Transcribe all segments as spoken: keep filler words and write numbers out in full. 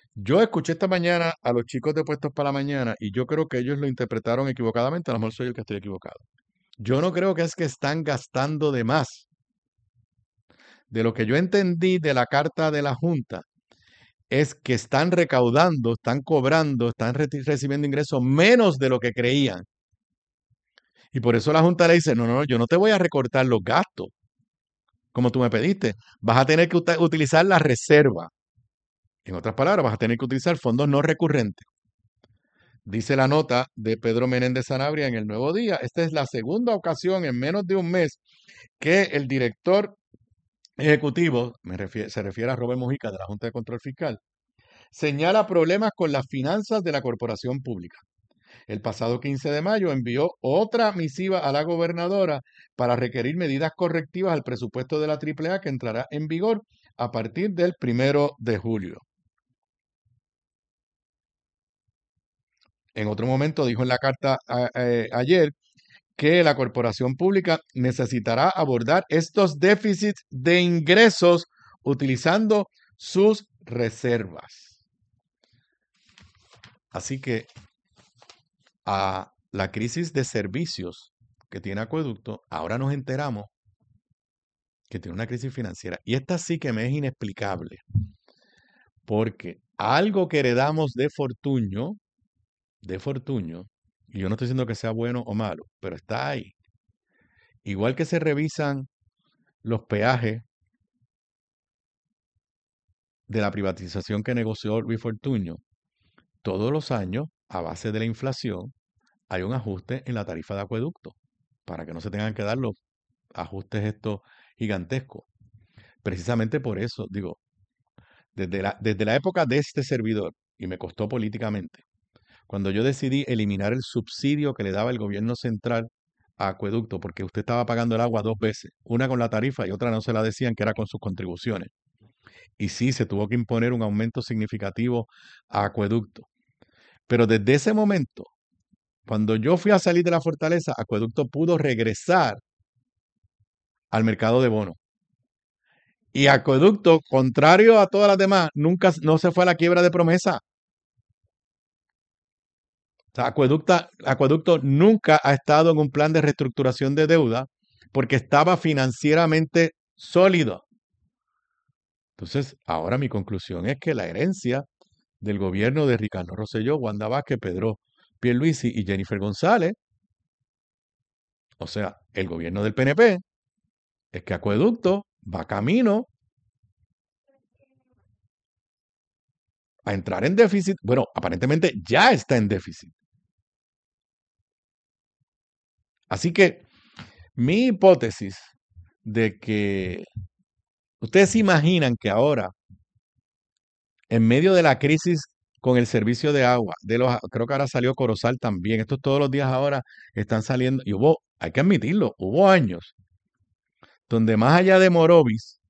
Yo escuché esta mañana a los chicos de Puestos para la Mañana y yo creo que ellos lo interpretaron equivocadamente, a lo mejor soy el que estoy equivocado. Yo no creo que es que están gastando de más. De lo que yo entendí de la carta de la Junta, es que están recaudando, están cobrando, están re- recibiendo ingresos menos de lo que creían. Y por eso la Junta le dice, no, no, no, yo no te voy a recortar los gastos, como tú me pediste. Vas a tener que uta- utilizar la reserva. En otras palabras, vas a tener que utilizar fondos no recurrentes. Dice la nota de Pedro Menéndez Sanabria en El Nuevo Día. Esta es la segunda ocasión en menos de un mes que el director ejecutivo, me refiere- se refiere a Robert Mujica de la Junta de Control Fiscal, señala problemas con las finanzas de la corporación pública. El pasado quince de mayo envió otra misiva a la gobernadora para requerir medidas correctivas al presupuesto de la Triple A que entrará en vigor a partir del primero de julio. En otro momento dijo en la carta a- a- ayer que la corporación pública necesitará abordar estos déficits de ingresos utilizando sus reservas. Así que a la crisis de servicios que tiene Acueducto, ahora nos enteramos que tiene una crisis financiera. Y esta sí que me es inexplicable, porque algo que heredamos de Fortuño, de Fortuño, y yo no estoy diciendo que sea bueno o malo, pero está ahí. Igual que se revisan los peajes de la privatización que negoció Luis Fortuño, todos los años, a base de la inflación, hay un ajuste en la tarifa de acueducto, para que no se tengan que dar los ajustes estos gigantescos. Precisamente por eso, digo, desde la, desde la época de este servidor, y me costó políticamente, cuando yo decidí eliminar el subsidio que le daba el gobierno central a acueducto, porque usted estaba pagando el agua dos veces, una con la tarifa y otra no se la decían, que era con sus contribuciones. Y sí, se tuvo que imponer un aumento significativo a acueducto. Pero desde ese momento, cuando yo fui a salir de la fortaleza, acueducto pudo regresar al mercado de bonos. Y acueducto, contrario a todas las demás, nunca no se fue a la quiebra de promesa. O sea, acueducto, acueducto nunca ha estado en un plan de reestructuración de deuda porque estaba financieramente sólido. Entonces, ahora mi conclusión es que la herencia del gobierno de Ricardo Rosselló, Wanda Vázquez, Pedro Pierluisi y Jennifer González, o sea, el gobierno del P N P, es que acueducto va camino a entrar en déficit. Bueno, aparentemente ya está en déficit. Así que mi hipótesis de que ustedes se imaginan que ahora, en medio de la crisis con el servicio de agua, de los, creo que ahora salió Corozal también, estos todos los días ahora están saliendo, y hubo, hay que admitirlo, hubo años donde más allá de Morovis,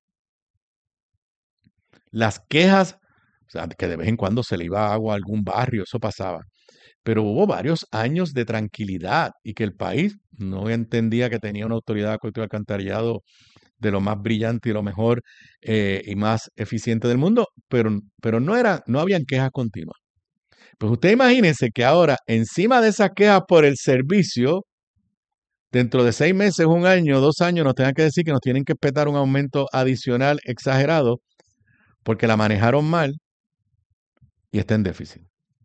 las quejas, o sea, que de vez en cuando se le iba agua a algún barrio, eso pasaba, pero hubo varios años de tranquilidad y que el país no entendía que tenía una autoridad de acueducto y alcantarillado de lo más brillante y lo mejor eh, y más eficiente del mundo, pero, pero no, era, no habían quejas continuas. Pues usted imagínense que ahora, encima de esas quejas por el servicio, dentro de seis meses, un año, dos años, nos tengan que decir que nos tienen que esperar un aumento adicional exagerado porque la manejaron mal y está en déficit.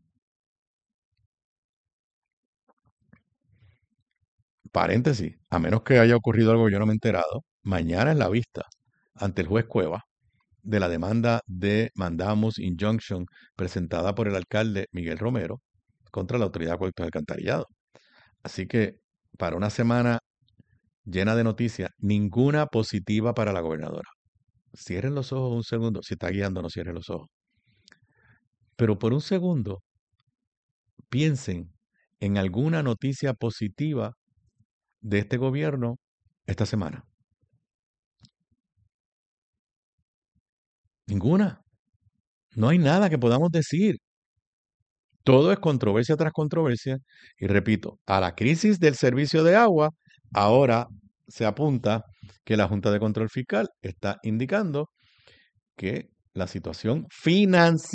Paréntesis, a menos que haya ocurrido algo que yo no me he enterado, mañana es la vista ante el juez Cueva de la demanda de Mandamus Injunction presentada por el alcalde Miguel Romero contra la Autoridad de Acueductos y Alcantarillado. Así que para una semana llena de noticias, ninguna positiva para la gobernadora. Cierren los ojos un segundo, si está guiando no cierren los ojos. Pero por un segundo, piensen en alguna noticia positiva de este gobierno esta semana. Ninguna. No hay nada que podamos decir. Todo es controversia tras controversia. Y repito, a la crisis del servicio de agua, ahora se apunta que la Junta de Control Fiscal está indicando que la situación financiera